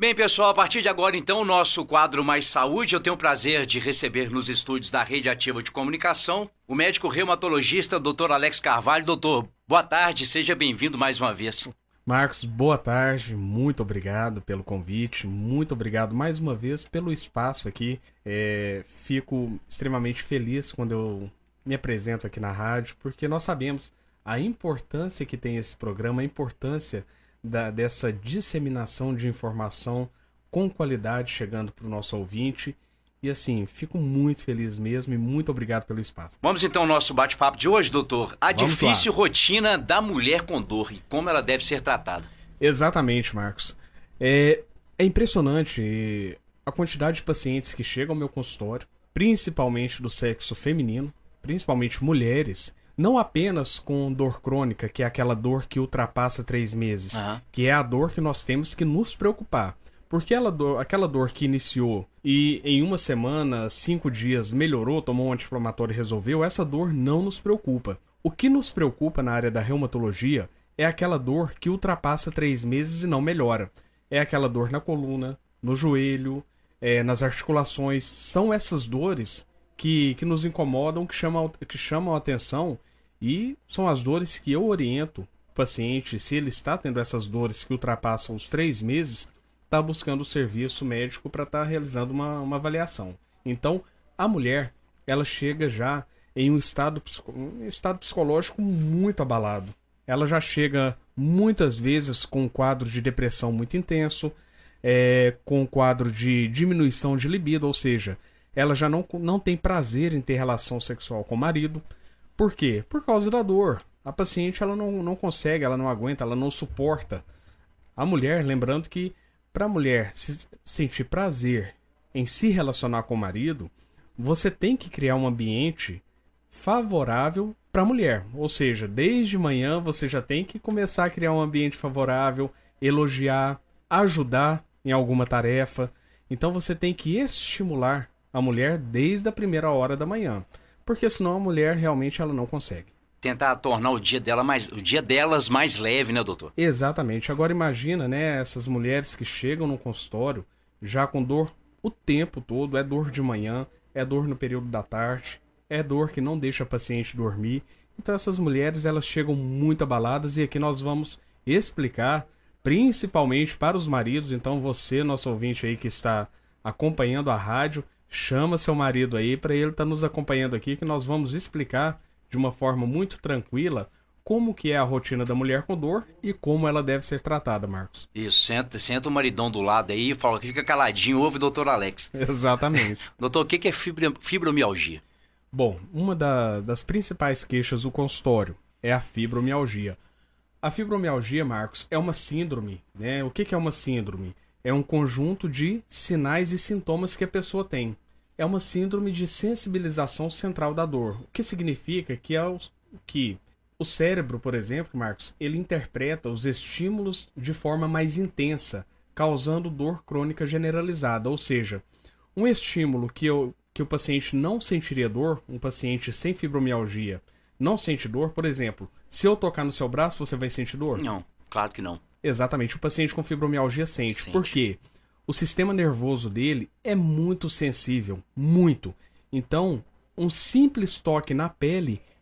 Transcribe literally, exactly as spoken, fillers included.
Bem, pessoal, a partir de agora, então, o nosso quadro Mais Saúde, eu tenho o prazer de receber nos estúdios da Rede Ativa de Comunicação o médico reumatologista, doutor Alex Carvalho. Doutor, boa tarde, seja bem-vindo mais uma vez. Marcos, boa tarde, muito obrigado pelo convite, muito obrigado mais uma vez pelo espaço aqui. É, fico extremamente feliz quando eu me apresento aqui na rádio, porque nós sabemos a importância que tem esse programa, a importância da, dessa disseminação de informação com qualidade chegando para o nosso ouvinte. E assim, fico muito feliz mesmo e muito obrigado pelo espaço. Vamos então ao nosso bate-papo de hoje, doutor. A Vamos difícil lá. rotina da mulher com dor e como ela deve ser tratada. Exatamente, Marcos. É, é impressionante a quantidade de pacientes que chegam ao meu consultório, principalmente do sexo feminino, principalmente mulheres, não apenas com dor crônica, que é aquela dor que ultrapassa três meses, Aham. que é a dor que nós temos que nos preocupar. Porque ela dor, aquela dor que iniciou e em uma semana, cinco dias, melhorou, tomou um anti-inflamatório e resolveu, essa dor não nos preocupa. O que nos preocupa na área da reumatologia é aquela dor que ultrapassa três meses e não melhora. É aquela dor na coluna, no joelho, é, nas articulações. São essas dores que, que nos incomodam, que chamam, que chamam a atenção e são as dores que eu oriento o paciente, se ele está tendo essas dores que ultrapassam os três meses, está buscando o serviço médico para estar realizando uma, uma avaliação. Então, a mulher, ela chega já em um estado, psico- um estado psicológico muito abalado. Ela já chega muitas vezes com um quadro de depressão muito intenso, é, com um quadro de diminuição de libido, ou seja, ela já não, não tem prazer em ter relação sexual com o marido. Por quê? Por causa da dor. A paciente ela não, não consegue, ela não aguenta, ela não suporta. A mulher, lembrando que para a mulher se sentir prazer em se relacionar com o marido, você tem que criar um ambiente favorável para a mulher. Ou seja, desde manhã você já tem que começar a criar um ambiente favorável, elogiar, ajudar em alguma tarefa. Então você tem que estimular a mulher desde a primeira hora da manhã, porque senão a mulher realmente ela não consegue. Tentar tornar o dia dela mais, o dia delas mais leve, né, doutor? Exatamente. Agora imagina, né, essas mulheres que chegam no consultório já com dor o tempo todo, é dor de manhã, é dor no período da tarde, é dor que não deixa a paciente dormir. Então essas mulheres, elas chegam muito abaladas e aqui nós vamos explicar, principalmente para os maridos. Então você, nosso ouvinte aí que está acompanhando a rádio, chama seu marido aí para ele estar nos acompanhando aqui, que nós vamos explicar de uma forma muito tranquila como que é a rotina da mulher com dor e como ela deve ser tratada, Marcos. Isso, senta, senta o maridão do lado aí e fala que fica caladinho, ouve o doutor Alex. Exatamente. Doutor, o que que é fibra- fibromialgia? Bom, uma da- das principais queixas do consultório é a fibromialgia. A fibromialgia, Marcos, é uma síndrome, né? O que que é uma síndrome? É um conjunto de sinais e sintomas que a pessoa tem. É uma síndrome de sensibilização central da dor. O que significa que é o que o cérebro, por exemplo, Marcos, ele interpreta os estímulos de forma mais intensa, causando dor crônica generalizada. Ou seja, um estímulo que, eu, que o paciente não sentiria dor, um paciente sem fibromialgia não sente dor, por exemplo, se eu tocar no seu braço, você vai sentir dor? Não, claro que não. Exatamente, o paciente com fibromialgia sente. Sente. Por quê? O sistema nervoso dele é muito sensível, muito. Então, um simples toque na pele